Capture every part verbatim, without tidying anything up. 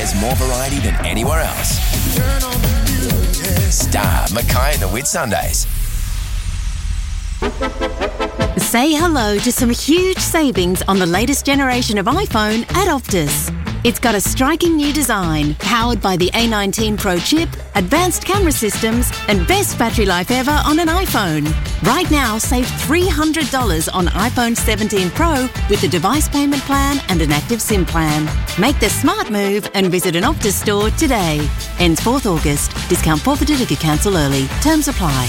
There's more variety than anywhere else. Star, Mackay and the Whitsundays. Say hello to some huge savings on the latest generation of iPhone at Optus. It's got a striking new design, powered by the A nineteen Pro chip, advanced camera systems, and best battery life ever on an iPhone. Right now, save three hundred dollars on iPhone seventeen Pro with a device payment plan and an active SIM plan. Make the smart move and visit an Optus store today. Ends fourth August. Discount forfeited if you cancel early. Terms apply.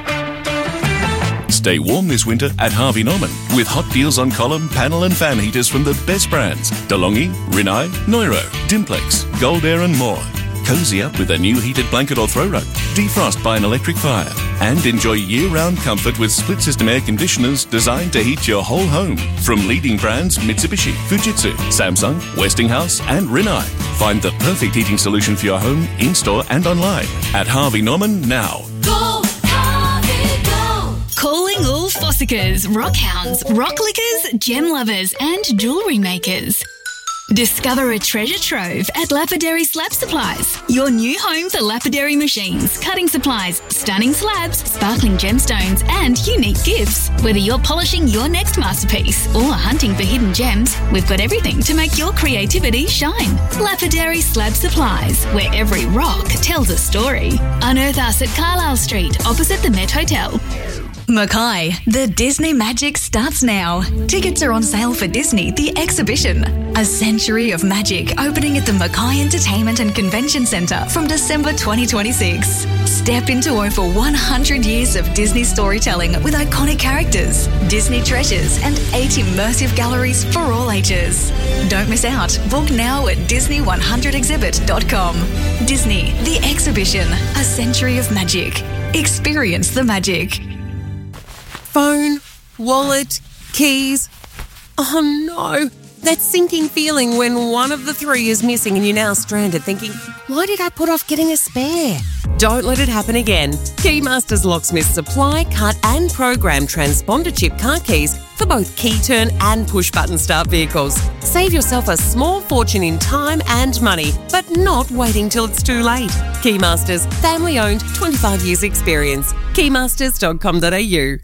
Stay warm this winter at Harvey Norman with hot deals on column, panel and fan heaters from the best brands. DeLonghi, Rinnai, Neuro, Dimplex, Gold Air and more. Cozy up with a new heated blanket or throw rug. Defrost by an electric fire. And enjoy year-round comfort with split-system air conditioners designed to heat your whole home. From leading brands Mitsubishi, Fujitsu, Samsung, Westinghouse and Rinnai. Find the perfect heating solution for your home, in-store and online at Harvey Norman now. Go, Harvey, go! Calling all Fossicas, rockhounds, rock lickers, gem lovers and jewellery makers. Discover a treasure trove at Lapidary Slab Supplies. Your new home for lapidary machines, cutting supplies, stunning slabs, sparkling gemstones and unique gifts. Whether you're polishing your next masterpiece or hunting for hidden gems, we've got everything to make your creativity shine. Lapidary Slab Supplies, where every rock tells a story. Unearth us at Carlisle Street, opposite the Met Hotel. Mackay, the Disney magic starts now. Tickets are on sale for Disney, the exhibition. A century of magic opening at the Mackay Entertainment and Convention Centre from December twenty twenty-six. Step into over one hundred years of Disney storytelling with iconic characters, Disney treasures and eight immersive galleries for all ages. Don't miss out. Book now at disney one hundred exhibit dot com. Disney, the exhibition. A century of magic. Experience the magic. Phone, wallet, keys. Oh no, that sinking feeling when one of the three is missing and you're now stranded thinking, why did I put off getting a spare? Don't let it happen again. Keymasters Locksmiths supply, cut and program transponder chip car keys for both key turn and push button start vehicles. Save yourself a small fortune in time and money, but not waiting till it's too late. Keymasters, family owned, twenty-five years experience. keymasters dot com dot a u.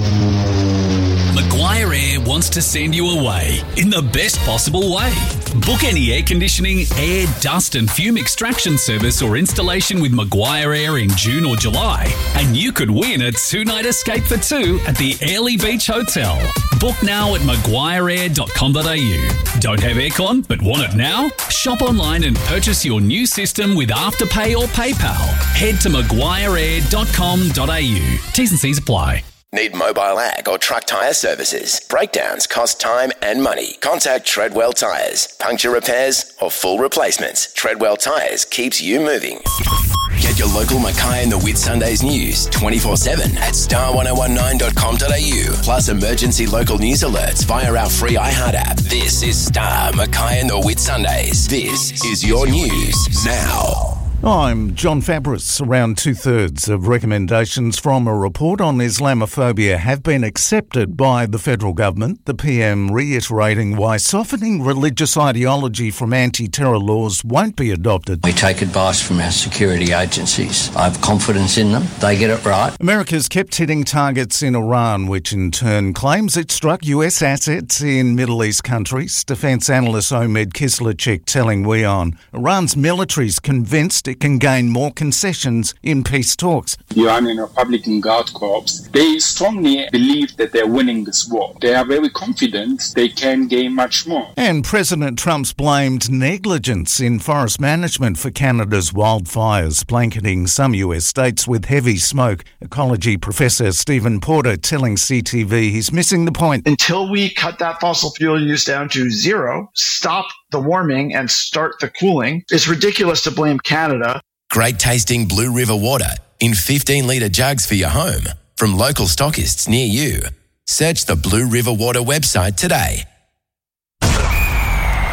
Maguire Air wants to send you away in the best possible way. Book any air conditioning, air, dust and fume extraction service or installation with Maguire Air in June or July and you could win a two-night escape for two at the Airlie Beach Hotel. Book now at maguire air dot com dot a u. Don't have aircon but want it now? Shop online and purchase your new system with Afterpay or PayPal. Head to maguire air dot com dot a u. T's and C's apply. Need mobile ag or truck tyre services? Breakdowns cost time and money. Contact Treadwell Tyres. Puncture repairs or full replacements. Treadwell Tyres keeps you moving. Get your local Mackay and the Whitsundays news twenty-four seven at star one oh one nine dot com dot a u. Plus emergency local news alerts via our free iHeart app. This is Star, Mackay and the Whitsundays. This is your news now. I'm John Fabris. Around two-thirds of recommendations from a report on Islamophobia have been accepted by the federal government, the P M reiterating why softening religious ideology from anti-terror laws won't be adopted. We take advice from our security agencies. I have confidence in them. They get it right. America's kept hitting targets in Iran, which in turn claims it struck U S assets in Middle East countries. Defence analyst Omed Kislachik telling WION Iran's military's convinced it can gain more concessions in peace talks. The Iranian Republican Guard Corps, they strongly believe that they're winning this war. They are very confident they can gain much more. And President Trump's blamed negligence in forest management for Canada's wildfires, blanketing some U S states with heavy smoke. Ecology professor Stephen Porter telling C T V he's missing the point. Until we cut that fossil fuel use down to zero, stop the warming and start the cooling, it's ridiculous to blame Canada. Great tasting Blue River water in fifteen litre jugs for your home from local stockists near you. Search the Blue River Water website today.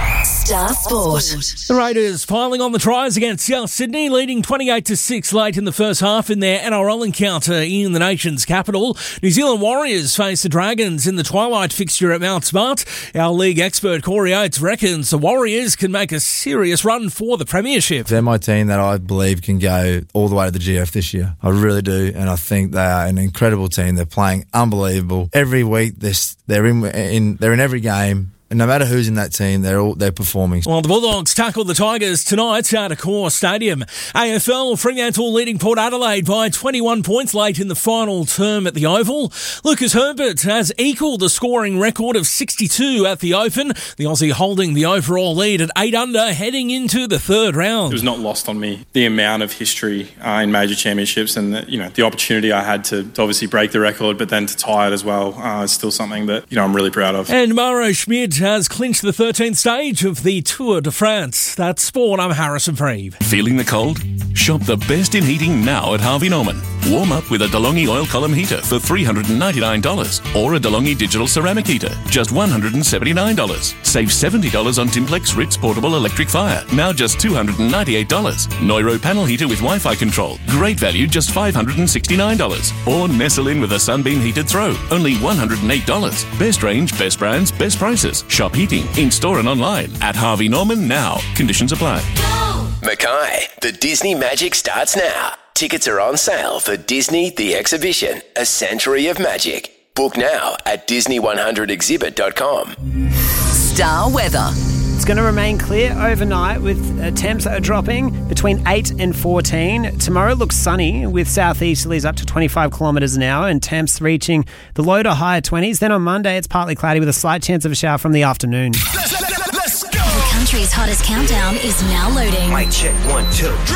Star Sport. The Raiders piling on the tries against South Sydney, leading twenty-eight to six late in the first half in their N R L encounter in the nation's capital. New Zealand Warriors face the Dragons in the twilight fixture at Mount Smart. Our league expert Corey Oates reckons the Warriors can make a serious run for the premiership. They're my team that I believe can go all the way to the G F this year. I really do, and I think they are an incredible team. They're playing unbelievable every week. They're they're in, in they're in every game. And no matter who's in that team, they're all they're performing. Well, the Bulldogs tackle the Tigers tonight at Accor Stadium. A F L, Fremantle leading Port Adelaide by twenty-one points late in the final term at the Oval. Lucas Herbert has equalled the scoring record of sixty-two at the Open. The Aussie holding the overall lead at eight under, heading into the third round. It was not lost on me the amount of history uh, in major championships, and the, you know the opportunity I had to, to obviously break the record, but then to tie it as well uh, is still something that you know I'm really proud of. And Mauro Schmid has clinched the thirteenth stage of the Tour de France. That's sport. I'm Harrison Freeb. Feeling the cold? Shop the best in heating now at Harvey Norman. Warm up with a DeLonghi oil column heater for three hundred ninety-nine dollars or a DeLonghi digital ceramic heater, just one hundred seventy-nine dollars. Save seventy dollars on Timplex Ritz portable electric fire, now just two hundred ninety-eight dollars. Neuro panel heater with Wi-Fi control, great value, just five hundred sixty-nine dollars. Or nestle in with a Sunbeam heated throw, only one hundred eight dollars. Best range, best brands, best prices. Shop heating in-store and online at Harvey Norman now. Conditions apply. Mackay, the Disney Magic starts now. Tickets are on sale for Disney The Exhibition, A Century of Magic. Book now at disney one hundred exhibit dot com. Star weather. It's going to remain clear overnight with uh, temps that are dropping between eight and fourteen. Tomorrow looks sunny with southeasterlies up to twenty-five kilometres an hour and temps reaching the low to higher twenties. Then on Monday, it's partly cloudy with a slight chance of a shower from the afternoon. The country's hottest countdown is now loading. Mic check, one, two.